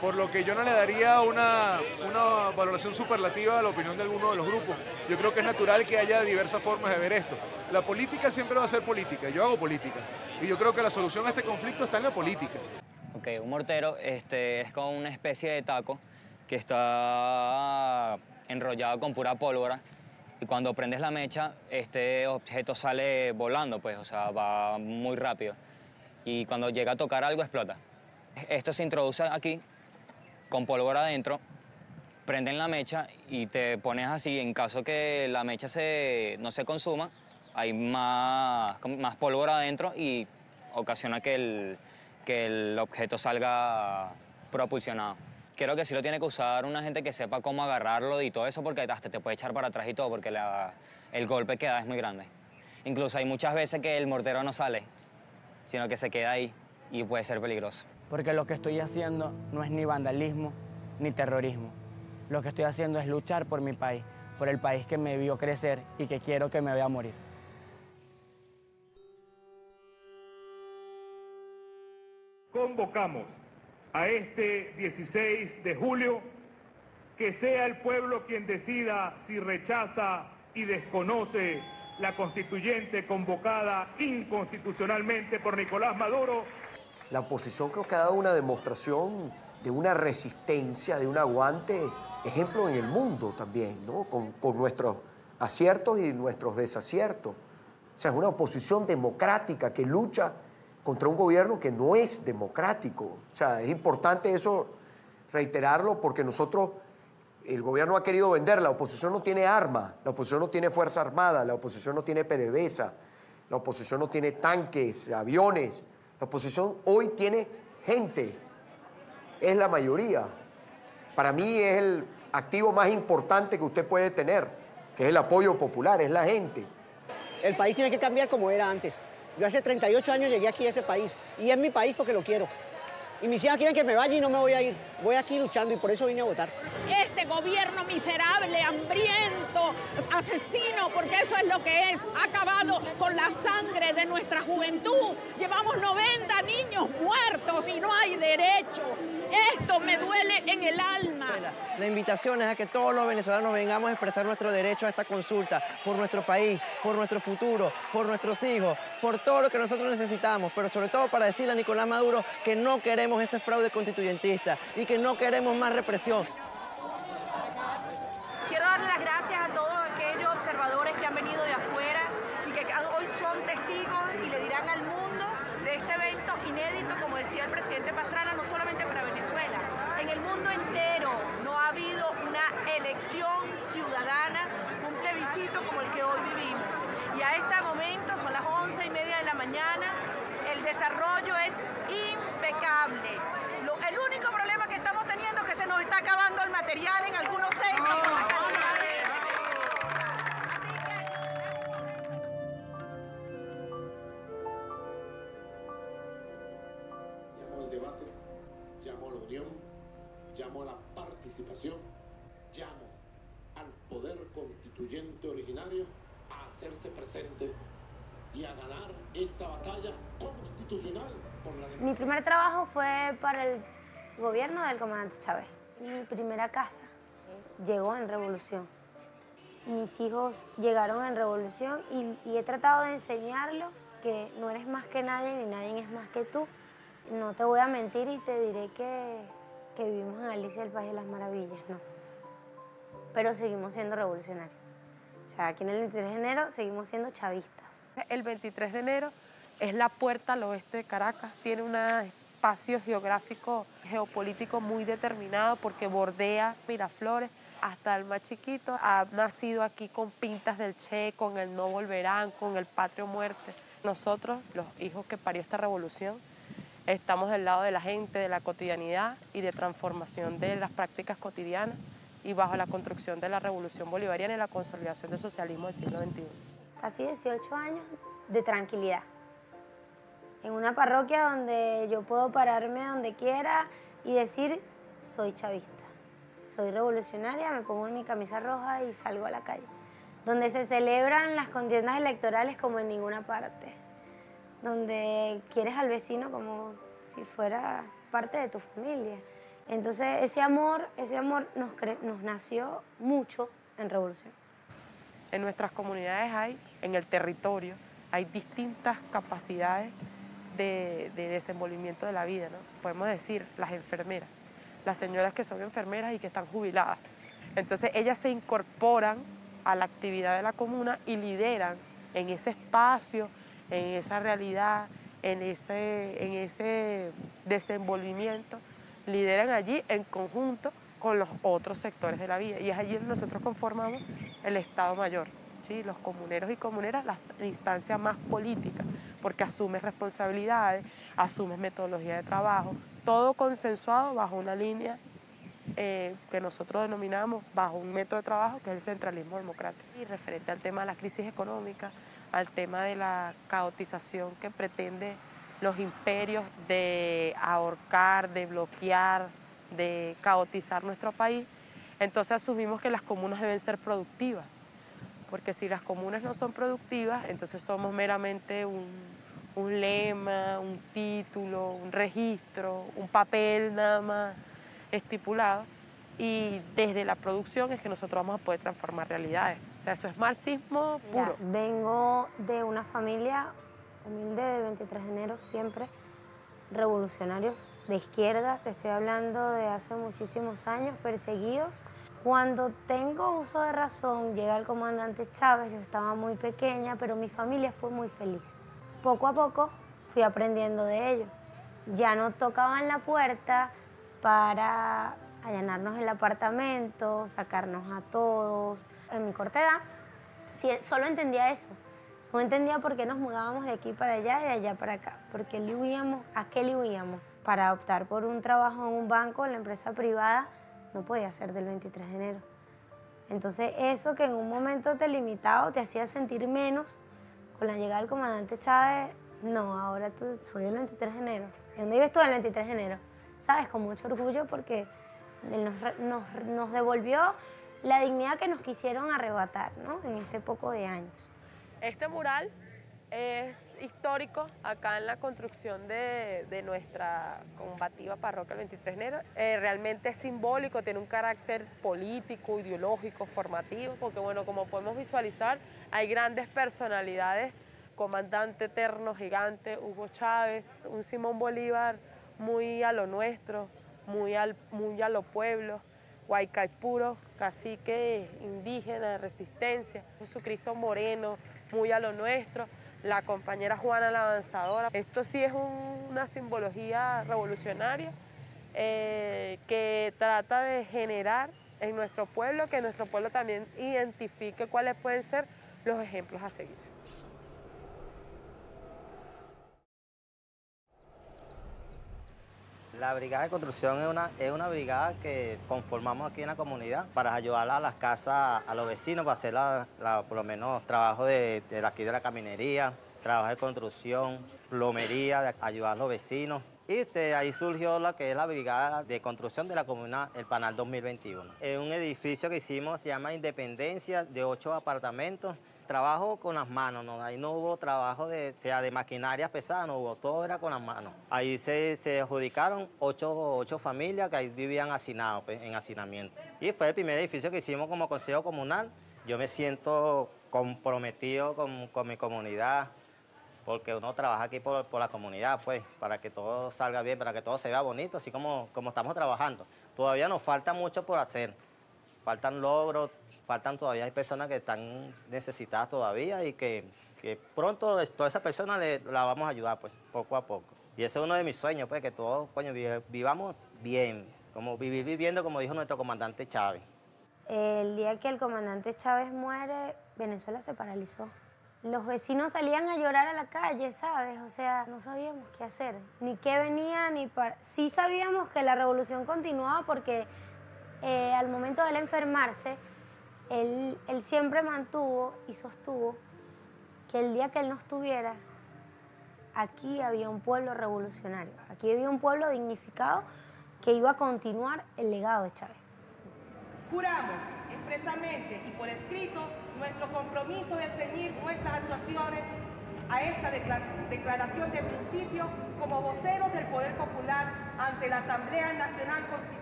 por lo que yo no le daría una valoración superlativa a la opinión de alguno de los grupos. Yo creo que es natural que haya diversas formas de ver esto. La política siempre va a ser política, yo hago política, y yo creo que la solución a este conflicto está en la política. Ok, un mortero es como una especie de taco que está enrollado con pura pólvora, y cuando prendes la mecha, este objeto sale volando, pues, o sea, va muy rápido, y cuando llega a tocar algo explota. Esto se introduce aquí con pólvora adentro, prenden la mecha y te pones así. En caso que la mecha no se consuma, hay más pólvora adentro y ocasiona que el objeto salga propulsionado. Creo que sí lo tiene que usar una gente que sepa cómo agarrarlo y todo eso, porque hasta te puede echar para atrás y todo, porque el golpe que da es muy grande. Incluso hay muchas veces que el mortero no sale, sino que se queda ahí y puede ser peligroso. Porque lo que estoy haciendo no es ni vandalismo ni terrorismo. Lo que estoy haciendo es luchar por mi país, por el país que me vio crecer y que quiero que me vea morir. Convocamos a este 16 de julio que sea el pueblo quien decida si rechaza y desconoce la constituyente convocada inconstitucionalmente por Nicolás Maduro. La oposición creo que ha dado una demostración de una resistencia, de un aguante, ejemplo en el mundo también, ¿no? Con nuestros aciertos y nuestros desaciertos. O sea, es una oposición democrática que lucha contra un gobierno que no es democrático. O sea, es importante eso reiterarlo porque nosotros, el gobierno ha querido vender, la oposición no tiene armas, la oposición no tiene fuerza armada, la oposición no tiene PDVSA, la oposición no tiene tanques, aviones. La oposición hoy tiene gente, es la mayoría. Para mí es el activo más importante que usted puede tener, que es el apoyo popular, es la gente. El país tiene que cambiar como era antes. Yo hace 38 años llegué aquí a este país y es mi país porque lo quiero. Y mis hijas quieren que me vaya y no me voy a ir. Voy aquí luchando y por eso vine a votar. Este gobierno miserable, hambriento, asesino, porque eso es lo que es, ha acabado con la sangre de nuestra juventud. Llevamos 90 niños muertos y no hay derecho. Esto me duele en el alma. La invitación es a que todos los venezolanos vengamos a expresar nuestro derecho a esta consulta por nuestro país, por nuestro futuro, por nuestros hijos, por todo lo que nosotros necesitamos, pero sobre todo para decirle a Nicolás Maduro que no queremos ese fraude constituyentista y que no queremos más represión. Quiero darle las gracias a todos aquellos observadores que han venido de afuera y que hoy son testigos y le dirán al mundo de este evento inédito, como decía el presidente Pastrana, no solamente para Venezuela, en el mundo entero no ha habido una elección ciudadana, un plebiscito como el que hoy vivimos. Y a este momento, son las 11:30 de la mañana, el desarrollo es impecable. El único problema que estamos teniendo es que se nos está acabando el material en algunos centros. Llamo al debate, llamo a la unión, llamo a la participación, llamo al poder constituyente originario a hacerse presente y a ganar esta batalla constitucional por la democracia. Mi primer trabajo fue para el gobierno del comandante Chávez. Mi primera casa llegó en revolución. Mis hijos llegaron en revolución y he tratado de enseñarlos que no eres más que nadie ni nadie es más que tú. No te voy a mentir y te diré que vivimos en Alicia, el País de las Maravillas, no. Pero seguimos siendo revolucionarios. O sea, aquí en el 23 de enero seguimos siendo chavistas. El 23 de enero es la puerta al oeste de Caracas. Tiene un espacio geográfico, geopolítico muy determinado porque bordea Miraflores hasta el más chiquito. Ha nacido aquí con pintas del Che, con el No Volverán, con el Patria o Muerte. Nosotros, los hijos que parió esta revolución, estamos del lado de la gente, de la cotidianidad y de transformación de las prácticas cotidianas y bajo la construcción de la revolución bolivariana y la consolidación del socialismo del siglo XXI. Casi 18 años de tranquilidad. En una parroquia donde yo puedo pararme donde quiera y decir, soy chavista, soy revolucionaria, me pongo en mi camisa roja y salgo a la calle. Donde se celebran las contiendas electorales como en ninguna parte. Donde quieres al vecino como si fuera parte de tu familia. Entonces ese amor nos nació mucho en Revolución. En nuestras comunidades en el territorio, hay distintas capacidades de desenvolvimiento de la vida, ¿no? Podemos decir las enfermeras, las señoras que son enfermeras y que están jubiladas. Entonces ellas se incorporan a la actividad de la comuna y lideran en ese espacio, en esa realidad, en ese desenvolvimiento, lideran allí en conjunto con los otros sectores de la vida. Y es allí donde nosotros conformamos el Estado Mayor, ¿sí? Los comuneros y comuneras, la instancia más política, porque asumes responsabilidades, asumes metodología de trabajo, todo consensuado bajo una línea que nosotros denominamos bajo un método de trabajo que es el centralismo democrático. Y referente al tema de la crisis económica, al tema de la caotización que pretende los imperios de ahorcar, de bloquear, de caotizar nuestro país, entonces asumimos que las comunas deben ser productivas, porque si las comunas no son productivas, entonces somos meramente un lema, un título, un registro, un papel nada más estipulado, y desde la producción es que nosotros vamos a poder transformar realidades. O sea, eso es marxismo puro. Mira, vengo de una familia humilde del 23 de enero, siempre revolucionarios de izquierda, te estoy hablando de hace muchísimos años, perseguidos. Cuando tengo uso de razón, llega el comandante Chávez, yo estaba muy pequeña, pero mi familia fue muy feliz. Poco a poco fui aprendiendo de ello. Ya no tocaban la puerta para allanarnos el apartamento, sacarnos a todos. En mi corta edad, solo entendía eso. No entendía por qué nos mudábamos de aquí para allá y de allá para acá. ¿A qué le huíamos? Para optar por un trabajo en un banco, en la empresa privada, no podía ser del 23 de enero. Entonces eso que en un momento te limitaba o te hacía sentir menos, con la llegada del comandante Chávez, no, ahora tú soy del 23 de enero. ¿De dónde vives tú del 23 de enero? ¿Sabes? Con mucho orgullo porque él nos devolvió la dignidad que nos quisieron arrebatar, ¿no? En ese poco de años. Este mural es histórico acá en la construcción de nuestra combativa parroquia el 23 de enero. Realmente es simbólico, tiene un carácter político, ideológico, formativo, porque bueno, como podemos visualizar, hay grandes personalidades, comandante eterno, gigante, Hugo Chávez, un Simón Bolívar muy a lo nuestro, muy a lo pueblo, Guaycaipuro, cacique indígena de resistencia, Jesucristo Moreno, muy a lo nuestro, la compañera Juana la Avanzadora. Esto sí es una simbología revolucionaria que trata de generar en nuestro pueblo, que nuestro pueblo también identifique cuáles pueden ser los ejemplos a seguir. La Brigada de Construcción es una brigada que conformamos aquí en la comunidad para ayudar a las casas, a los vecinos, para hacer por lo menos trabajo de aquí de la caminería, trabajo de construcción, plomería, de ayudar a los vecinos. Y ahí surgió lo que es la Brigada de Construcción de la Comuna El Panal 2021. Es un edificio que hicimos, se llama Independencia, de 8 apartamentos. Trabajo con las manos, ¿no? Ahí no hubo trabajo de maquinaria pesada, no hubo, todo era con las manos. Ahí se adjudicaron 8 familias que ahí vivían hacinados, pues, en hacinamiento. Y fue el primer edificio que hicimos como Consejo Comunal. Yo me siento comprometido con mi comunidad, porque uno trabaja aquí por la comunidad, pues, para que todo salga bien, para que todo se vea bonito, así como estamos trabajando. Todavía nos falta mucho por hacer, faltan logros, todavía hay personas que están necesitadas todavía y que pronto toda esa persona la vamos a ayudar, pues, poco a poco. Y ese es uno de mis sueños, pues, que todos, coño, vivamos bien, como vivir viviendo, como dijo nuestro comandante Chávez. El día que el comandante Chávez muere, Venezuela se paralizó. Los vecinos salían a llorar a la calle, ¿sabes? O sea, no sabíamos qué hacer, ni qué venía, ni para... Sí sabíamos que la revolución continuaba porque al momento de él enfermarse, él siempre mantuvo y sostuvo que el día que él no estuviera, aquí había un pueblo revolucionario, aquí había un pueblo dignificado que iba a continuar el legado de Chávez. Juramos expresamente y por escrito nuestro compromiso de ceñir nuestras actuaciones a esta declaración de principio como voceros del Poder Popular ante la Asamblea Nacional Constitucional.